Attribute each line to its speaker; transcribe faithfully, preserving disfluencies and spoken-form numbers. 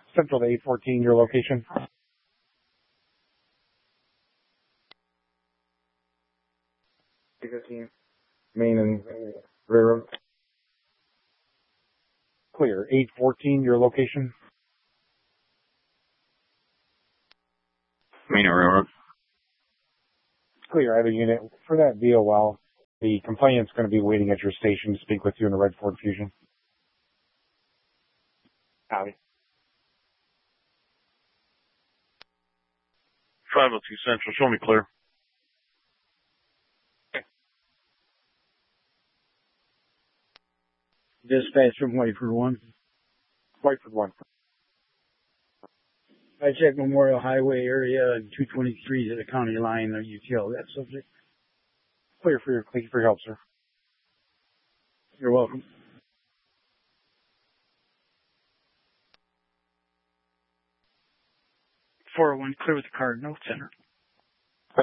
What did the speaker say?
Speaker 1: Central to eight fourteen, your location. eight fifteen, Main and Railroad. Clear. eight fourteen, your location.
Speaker 2: Main and Railroad.
Speaker 1: Clear. I have a unit for that V O L. The complainant's going to be waiting at your station to speak with you in the Red Ford Fusion. Howdy.
Speaker 2: five oh two Central, show me clear.
Speaker 3: Dispatch from Whiteford one.
Speaker 1: Whiteford one.
Speaker 3: I checked Memorial Highway area and two twenty-three to the county line. Are you tell that subject?
Speaker 1: Clear for your, thank you for your help, sir.
Speaker 3: You're welcome.
Speaker 4: four oh one, clear with the card, no center.